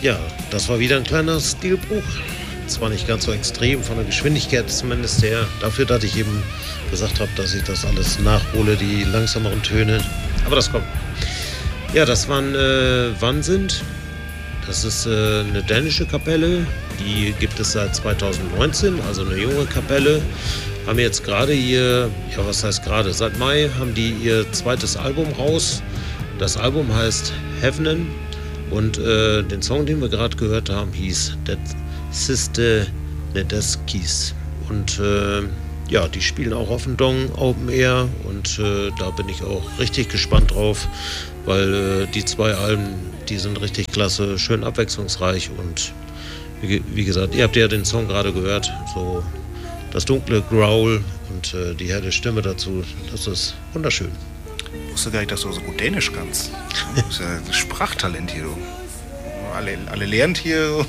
Ja, das war wieder ein kleiner Stilbruch. Zwar nicht ganz so extrem, von der Geschwindigkeit zumindest her. Dafür, dass ich eben gesagt habe, dass ich das alles nachhole, die langsameren Töne. Aber das kommt. Ja, das waren Vansind. Das ist eine dänische Kapelle. Die gibt es seit 2019, also eine junge Kapelle. Haben jetzt gerade was heißt gerade? Seit Mai haben die ihr zweites Album raus. Das Album heißt Heaven. Und den Song, den wir gerade gehört haben, hieß Det Siste Nedeskis. Und die spielen auch auf dem Dong Open Air. Und da bin ich auch richtig gespannt drauf, weil die zwei Alben, die sind richtig klasse, schön abwechslungsreich. Und wie gesagt, ihr habt ja den Song gerade gehört, so das dunkle Growl und die helle Stimme dazu, das ist wunderschön. Ich wusste gar nicht, dass du so gut Dänisch kannst. Du bist ja ein Sprachtalent hier, du. Alle lernt hier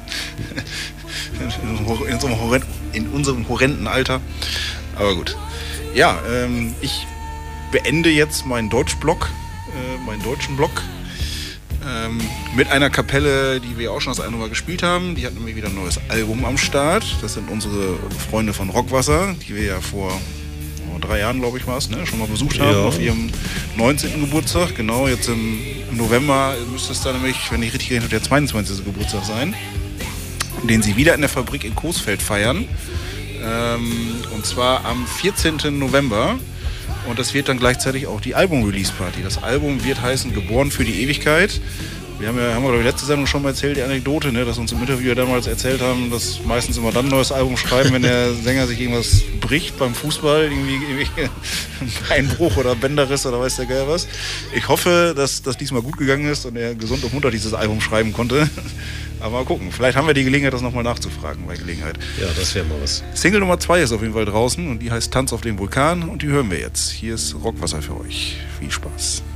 in unserem horrenden Alter. Aber gut. Ja, ich beende jetzt meinen Deutschblock, meinen deutschen Block, mit einer Kapelle, die wir auch schon das eine Mal gespielt haben. Die hat nämlich wieder ein neues Album am Start. Das sind unsere Freunde von Rockwasser, die wir ja vor 3 Jahren, glaube ich, war es, ne, schon mal besucht haben, auf ihrem 19. Geburtstag. Genau, jetzt im November müsste es dann nämlich, wenn ich richtig gerechnet habe, der 22. Geburtstag sein, den sie wieder in der Fabrik in Coesfeld feiern. Und zwar am 14. November. Und das wird dann gleichzeitig auch die Album-Release-Party. Das Album wird heißen Geboren für die Ewigkeit. Haben wir letzte Sendung schon mal erzählt, die Anekdote, ne, dass uns im Interview damals erzählt haben, dass meistens immer dann ein neues Album schreiben, wenn der Sänger sich irgendwas bricht beim Fußball, irgendwie ein Beinbruch oder Bänderriss oder weiß der Geil was. Ich hoffe, dass das diesmal gut gegangen ist und er gesund und munter dieses Album schreiben konnte. Aber mal gucken, vielleicht haben wir die Gelegenheit, das nochmal nachzufragen bei Gelegenheit. Ja, das wäre mal was. Single Nummer 2 ist auf jeden Fall draußen und die heißt Tanz auf dem Vulkan und die hören wir jetzt. Hier ist Rockwasser für euch. Viel Spaß.